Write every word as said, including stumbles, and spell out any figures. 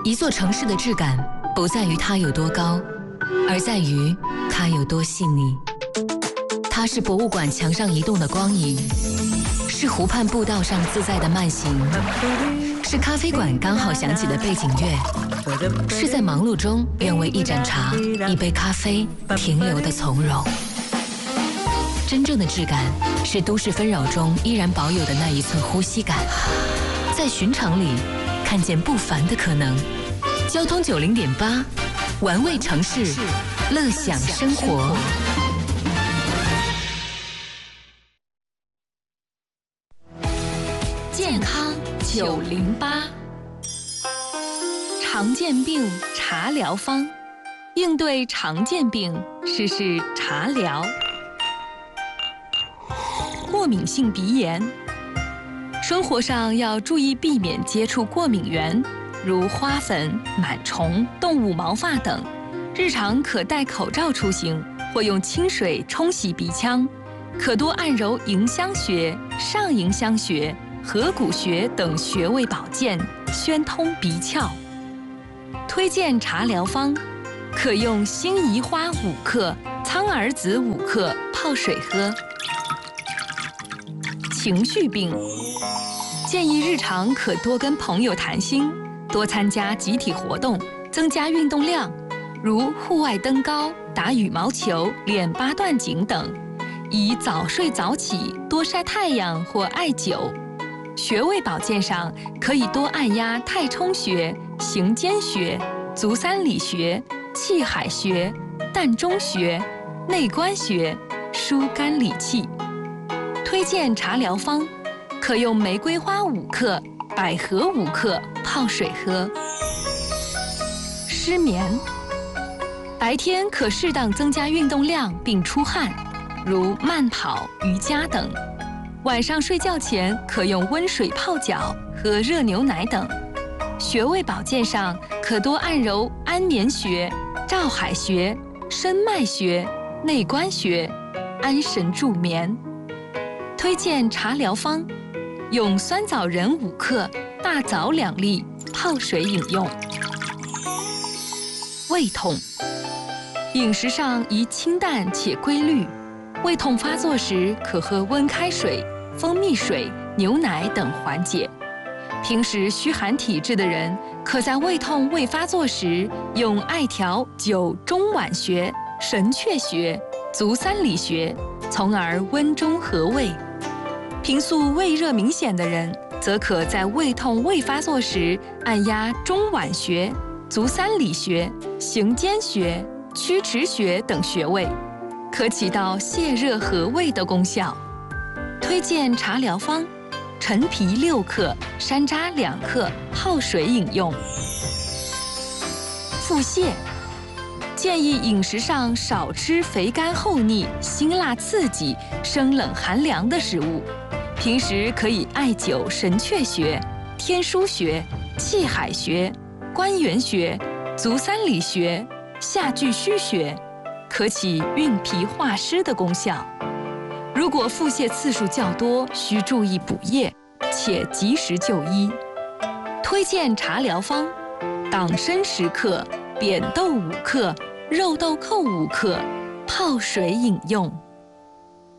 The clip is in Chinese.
一座城市的质感不在于它有多高，而在于它有多细腻。它是博物馆墙上移动的光影，是湖畔步道上自在的慢行，是咖啡馆刚好响起的背景乐，是在忙碌中愿为一盏茶、一杯咖啡停留的从容。真正的质感是都市纷扰中依然保有的那一寸呼吸感，在寻常里看见不凡的可能。交通九零点八，玩味城市，乐享生活。健康九零八，常见病茶疗方，应对常见病，试试茶疗。过敏性鼻炎，生活上要注意避免接触过敏源，如花粉、螨虫、动物毛发等。日常可戴口罩出行，或用清水冲洗鼻腔，可多按揉迎香穴、上迎香穴、合谷穴等穴位保健，宣通鼻窍。推荐茶疗方，可用辛夷花五克、苍耳子五克泡水喝。情绪病，建议日常可多跟朋友谈心，多参加集体活动，增加运动量，如户外登高、打羽毛球、练八段锦等。宜早睡早起，多晒太阳或艾灸。穴位保健上，可以多按压太冲穴、行间穴、足三里穴、气海穴、膻中穴、内关穴，疏肝理气。推荐茶疗方，可用玫瑰花五克、百合五克泡水喝。失眠，白天可适当增加运动量并出汗，如慢跑、瑜伽等。晚上睡觉前可用温水泡脚、喝热牛奶等。穴位保健上，可多按揉安眠穴、照海穴、申脉穴、内关穴，安神助眠。推荐茶疗方，用酸枣仁五克、大枣两粒泡水饮用。胃痛，饮食上宜清淡且规律。胃痛发作时，可喝温开水、蜂蜜水、牛奶等缓解。平时虚寒体质的人，可在胃痛未发作时，用艾条灸中脘穴、神阙穴、足三里穴，从而温中和胃。平素胃热明显的人，则可在胃痛未发作时，按压中脘穴、足三里穴、行间穴、曲池穴等穴位，可起到泻热和胃的功效。推荐茶疗方，陈皮六克、山楂两克泡水饮用。腹泻，建议饮食上少吃肥甘厚腻、辛辣刺激、生冷寒凉的食物。平时可以艾灸神阙穴、天枢穴、气海穴、关元穴、足三里穴、下巨虚穴，可起运脾化湿的功效。如果腹泻次数较多，需注意补液，且及时就医。推荐茶疗方，党参十克、扁豆五克、肉豆蔻五克泡水饮用。